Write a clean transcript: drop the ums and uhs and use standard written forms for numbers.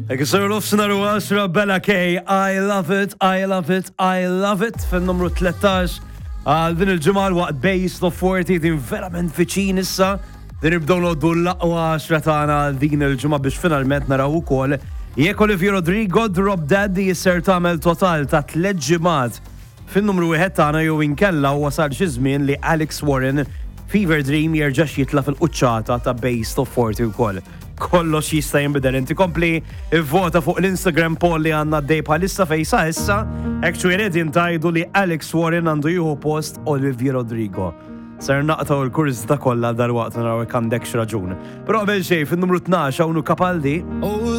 Ekisar l-ofsinar u 10 Bella K, I love it, I love it, I love it, fin-numru 13 għal din il-ġimgħa waqt Base of 40 din verament fiċin issa, din nibdew noddu l-aqwa 10 tagħna għal din il-ġimgħa biex finalment naraw ukoll jekk Olivia Rodrigo Drop Dead jisser tagħmel total ta' 3 ġimgħat fin-numru 1 tagħna jew inkella huwa sar xi żmien li Alex Warren Fever Dream jerġax jitla fil-quċċata ta' Base of 40 ukoll. Kollox jista' jinbidel inti kompli ivvota fuq l-Instagram poll li għandna d-dej bħalissa fejsa issa hekk xwiered jintajdu li Alex Warren għandu jieħu post Olivia Rodrigo. Ser naqtaw il-kurzita kollha dalwaqt naraw hekk għandek xi raġun. Però qabel xejn fin-numru 12 hawn Capaldi.